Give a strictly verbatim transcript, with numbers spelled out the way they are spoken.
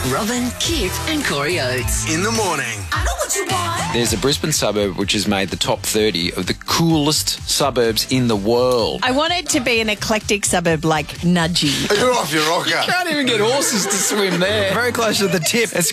Robin, Kip and Corey Oates. In the morning. I know what you want. There's a Brisbane suburb which has made the top thirty of the coolest suburbs in the world. I want it to be an eclectic suburb like Nudgee. You're off your rocker. Can't even get horses to swim there. Very close to the tip. It's